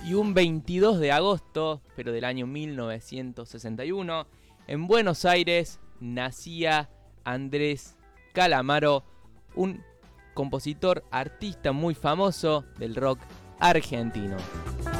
Y un 22 de agosto, pero del año 1961, en Buenos Aires nacía Andrés Calamaro, un compositor, artista muy famoso del rock argentino.